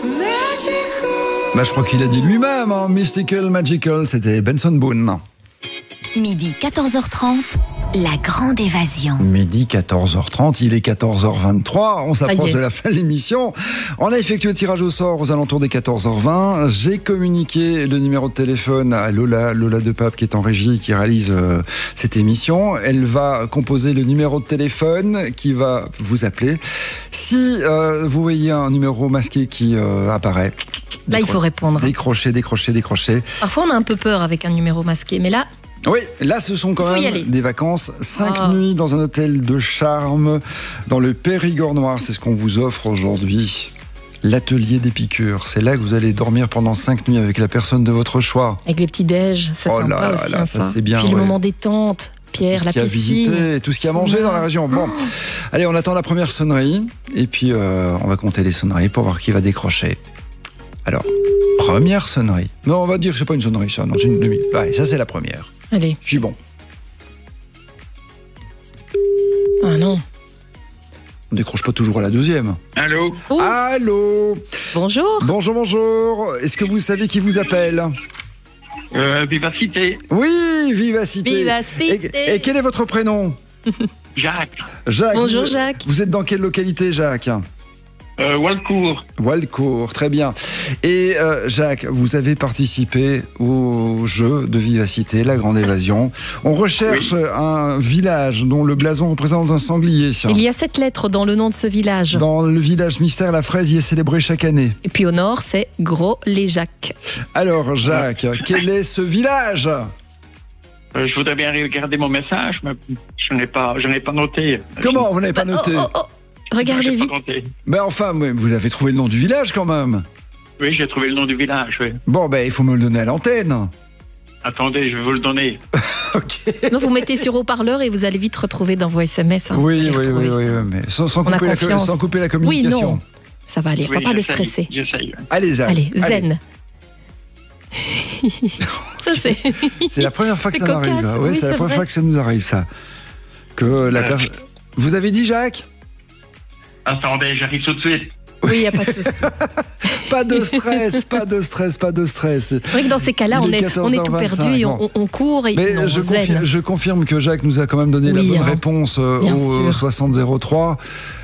Bah, je crois qu'il a dit lui-même, hein, Mystical Magical, c'était Benson Boone. Midi 14h30, la grande évasion. Midi 14h30, il est 14h23, on s'approche de la fin de l'émission. On a effectué le tirage au sort aux alentours des 14h20. J'ai communiqué le numéro de téléphone à Lola de Pape qui est en régie, qui réalise cette émission. Elle va composer le numéro de téléphone qui va vous appeler. Si vous voyez un numéro masqué qui apparaît, là il faut répondre. Décrochez. Parfois on a un peu peur avec un numéro masqué, mais là... Oui, là ce sont quand même des vacances, 5 nuits dans un hôtel de charme dans le Périgord noir, c'est ce qu'on vous offre aujourd'hui. L'atelier des piqûres, c'est là que vous allez dormir pendant 5 nuits avec la personne de votre choix. Avec les petits déj, c'est sympa aussi. Ça c'est bien. Puis le moment détente, Pierre, la piscine. Visité, tout ce qu'il y a à manger dans la région. Bon, allez, on attend la première sonnerie et puis on va compter les sonneries pour voir qui va décrocher. Alors, première sonnerie. Non, on va dire que c'est pas une sonnerie ça, non, c'est une demi. Ouais, ça c'est la première. Allez. Je suis bon. Ah non. On décroche pas toujours à la deuxième. Allô. Allô. Bonjour. Bonjour. Est-ce que vous savez qui vous appelle? Vivacité. Oui, Vivacité. Vivacité. Et quel est votre prénom? Jacques. Bonjour Jacques. Vous êtes dans quelle localité, Jacques? Walcourt, très bien. Et Jacques, vous avez participé au jeu de Vivacité, la grande évasion. On recherche un village dont le blason représente un sanglier. Il y a 7 lettres dans le nom de ce village. Dans le village mystère, la fraise y est célébrée chaque année. Et puis au nord, c'est Gros-les-Jacques. Alors Jacques, quel est ce village? Je voudrais bien regarder mon message, mais je n'ai pas noté. Comment vous n'avez pas noté? Regardez vite. Mais enfin, vous avez trouvé le nom du village quand même. Oui, j'ai trouvé le nom du village, oui. Bon, il faut me le donner à l'antenne. Attendez, je vais vous le donner. Ok. Non, vous mettez sur haut-parleur et vous allez vite retrouver dans vos SMS. Oui, mais sans couper la communication. Oui, non. Ça va aller, on va pas le stresser. J'essaye. Allez, Zach. Allez, zen. Ça, c'est la première fois que ça m'arrive. Oui, c'est la première fois que ça nous arrive, ça. Que la personne... Vous avez dit, Jacques? Attendez, j'arrive tout de suite. Oui, il n'y a pas de souci. Pas de stress. C'est vrai que dans ces cas-là, on est tout perdu et on court. Mais je confirme que Jacques nous a quand même donné la bonne réponse au 6003,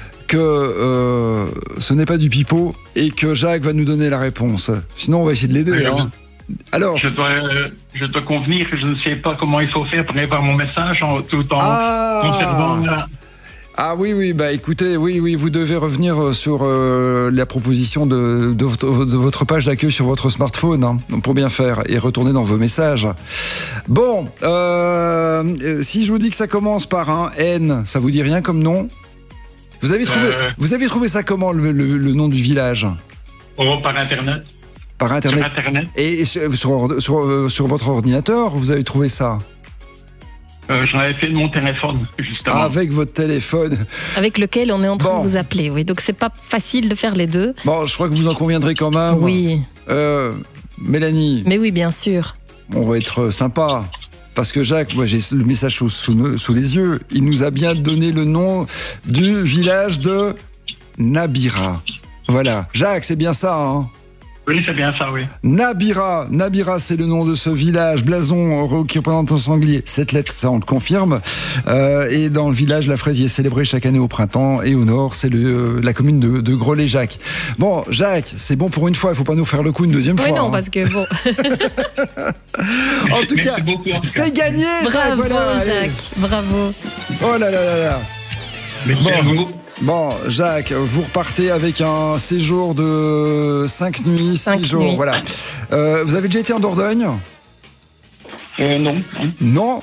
que ce n'est pas du pipeau et que Jacques va nous donner la réponse. Sinon, on va essayer de l'aider. Alors, je dois convenir que je ne sais pas comment il faut faire pour avoir mon message tout en conservant la... Ah oui, écoutez, oui, vous devez revenir sur la proposition de votre page d'accueil sur votre smartphone, pour bien faire, et retourner dans vos messages. Bon, si je vous dis que ça commence par un N, ça vous dit rien comme nom? Vous avez trouvé ça comment, le nom du village? Par Internet. Par Internet. Sur Internet. Et sur votre ordinateur, vous avez trouvé ça? J'en avais fait de mon téléphone, justement. Avec votre téléphone. Avec lequel on est en train de vous appeler, oui. Donc c'est pas facile de faire les deux. Bon, je crois que vous en conviendrez quand même. Oui. Mélanie. Mais oui, bien sûr. On va être sympa. Parce que Jacques, moi j'ai le message sous les yeux. Il nous a bien donné le nom du village de Nabira. Voilà. Jacques, c'est bien ça, hein? Oui, c'est bien ça, oui. Nabira, c'est le nom de ce village, blason qui représente un sanglier. 7 lettres, ça on le confirme. Et dans le village, la fraise y est célébrée chaque année au printemps. Et au nord, c'est la commune de Gros-les-Jacques. Bon, Jacques, c'est bon pour une fois, il ne faut pas nous faire le coup une deuxième fois. Oui, non, parce que bon... En tout cas, c'est gagné, Jacques. Bravo, Jacques, bravo. Oh là là là là. Merci à vous. Bon, Jacques, vous repartez avec un séjour de 5 nuits, 6 jours. Nuits. Voilà. Vous avez déjà été en Dordogne? Non. Non.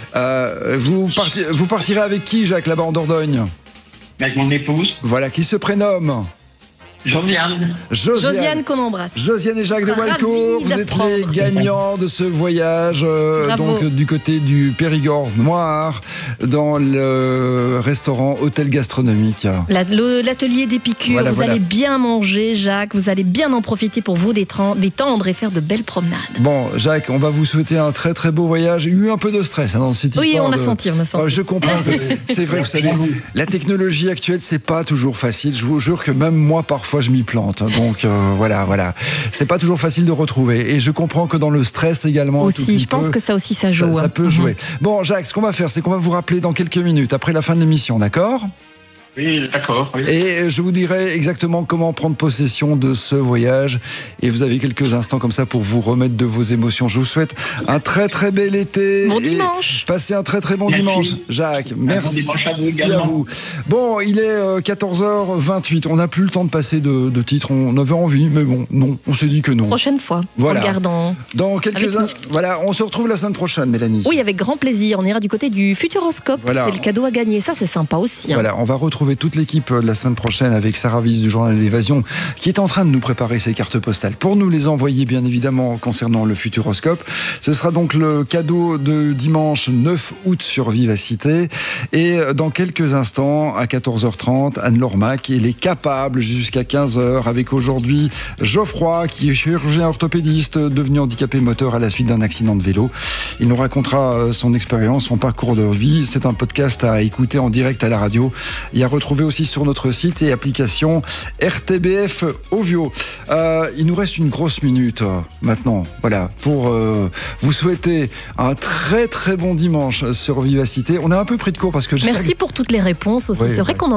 Vous partirez avec qui, Jacques, là-bas en Dordogne? Avec mon épouse. Voilà, qui se prénomme Josiane qu'on embrasse. Josiane et Jacques de Walcourt, vous êtes les gagnants de ce voyage donc du côté du Périgord noir dans le restaurant hôtel gastronomique. L'atelier des piqûres, vous allez bien manger, Jacques, vous allez bien en profiter pour vous détendre et faire de belles promenades. Bon, Jacques, on va vous souhaiter un très très beau voyage. Il y a eu un peu de stress dans cette histoire. Oui, on a senti. Je comprends que c'est vrai, vous savez, la technologie actuelle, c'est pas toujours facile. Je vous jure que même moi, parfois, parfois je m'y plante. Donc voilà. C'est pas toujours facile de retrouver. Et je comprends que dans le stress également. Aussi, je pense que ça aussi, ça joue. Ça peut jouer. Bon, Jacques, ce qu'on va faire, c'est qu'on va vous rappeler dans quelques minutes, après la fin de l'émission, d'accord ? Oui, d'accord. Oui. Et je vous dirai exactement comment prendre possession de ce voyage. Et vous avez quelques instants comme ça pour vous remettre de vos émotions. Je vous souhaite un très très bel été. Bon dimanche. Passez un très très bon dimanche, Jacques. Merci bon dimanche à vous. Bon, il est 14h28. On n'a plus le temps de passer de titres. On avait envie, mais bon, non. On s'est dit que non. Prochaine fois. Voilà. En regardant. Dans quelques voilà, on se retrouve la semaine prochaine, Mélanie. Oui, avec grand plaisir. On ira du côté du Futuroscope. Voilà. C'est le cadeau à gagner. Ça, c'est sympa aussi. Voilà, on va retrouver toute l'équipe la semaine prochaine avec Sarah Wyss du journal L'Évasion qui est en train de nous préparer ses cartes postales pour nous les envoyer bien évidemment concernant le Futuroscope. Ce sera donc le cadeau de dimanche 9 août sur Vivacité et dans quelques instants à 14h30 Anne-Laure Mac elle est capable jusqu'à 15h avec aujourd'hui Geoffroy qui est chirurgien orthopédiste devenu handicapé moteur à la suite d'un accident de vélo. Il nous racontera son expérience, son parcours de vie. C'est un podcast à écouter en direct à la radio. Il y a retrouvé aussi sur notre site et application RTBF Ovio. Il nous reste une grosse minute maintenant, voilà, pour vous souhaiter un très très bon dimanche sur Vivacité. On a un peu pris de court parce que merci pour toutes les réponses aussi. C'est vrai qu'on en